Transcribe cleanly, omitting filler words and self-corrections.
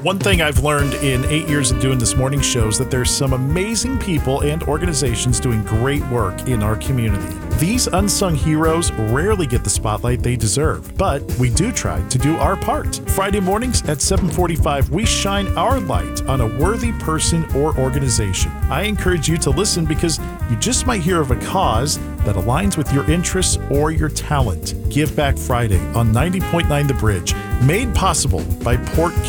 One thing I've learned in 8 years of doing this morning show is that there's some amazing people and organizations doing great work in our community. These unsung heroes rarely get the spotlight they deserve, but we do try to do our part. Friday mornings at 7:45, we shine our light on a worthy person or organization. I encourage you to listen because you just might hear of a cause that aligns with your interests or your talent. Give Back Friday on 90.9 The Bridge, made possible by Port